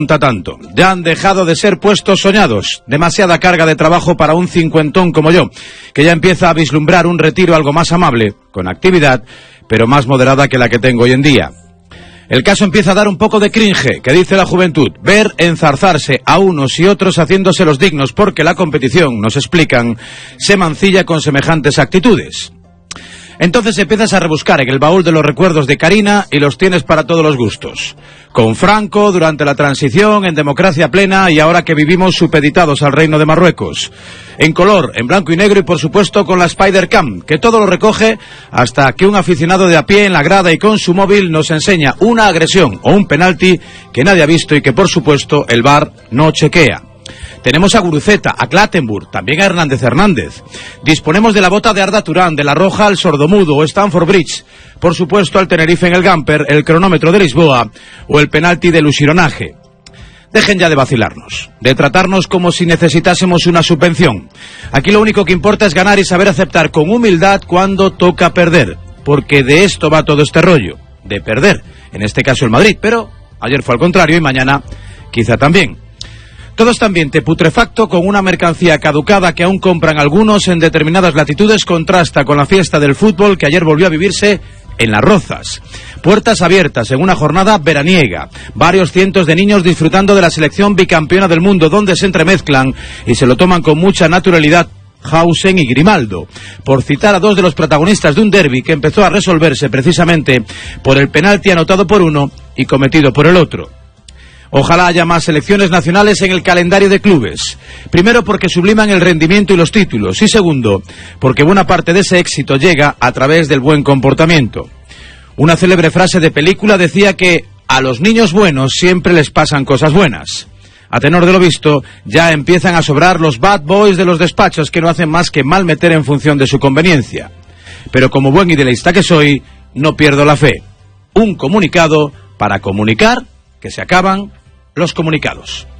tanto. Ya han dejado de ser puestos soñados. Demasiada carga de trabajo para un cincuentón como yo, que ya empieza a vislumbrar un retiro algo más amable, con actividad, pero más moderada que la que tengo hoy en día. El caso empieza a dar un poco de cringe, que dice la juventud, ver enzarzarse a unos y otros haciéndose los dignos porque la competición, nos explican, se mancilla con semejantes actitudes. Entonces empiezas a rebuscar en el baúl de los recuerdos de Karina y los tienes para todos los gustos. Con Franco, durante la transición, en democracia plena y ahora que vivimos supeditados al Reino de Marruecos. En color, en blanco y negro y por supuesto con la Spider-Cam, que todo lo recoge hasta que un aficionado de a pie en la grada y con su móvil nos enseña una agresión o un penalti que nadie ha visto y que por supuesto el VAR no chequea. Tenemos a Guruceta, a Clattenburg, también a Hernández. Disponemos de la bota de Arda Turán, de la Roja al Sordomudo o Stamford Bridge. Por supuesto al Tenerife en el Gamper, el cronómetro de Lisboa o el penalti del Usironaje. Dejen ya de vacilarnos, de tratarnos como si necesitásemos una subvención. Aquí lo único que importa es ganar y saber aceptar con humildad cuando toca perder. Porque de esto va todo este rollo, de perder. En este caso el Madrid, pero ayer fue al contrario y mañana quizá también. Todo este ambiente putrefacto con una mercancía caducada que aún compran algunos en determinadas latitudes contrasta con la fiesta del fútbol que ayer volvió a vivirse en Las Rozas. Puertas abiertas en una jornada veraniega. Varios cientos de niños disfrutando de la selección bicampeona del mundo donde se entremezclan y se lo toman con mucha naturalidad Hausen y Grimaldo, por citar a dos de los protagonistas de un derbi que empezó a resolverse precisamente por el penalti anotado por uno y cometido por el otro. Ojalá haya más selecciones nacionales en el calendario de clubes. Primero porque subliman el rendimiento y los títulos. Y segundo, porque buena parte de ese éxito llega a través del buen comportamiento. Una célebre frase de película decía que a los niños buenos siempre les pasan cosas buenas. A tenor de lo visto, ya empiezan a sobrar los bad boys de los despachos que no hacen más que mal meter en función de su conveniencia. Pero como buen idealista que soy, no pierdo la fe. Un comunicado para comunicar que se acaban los comunicados.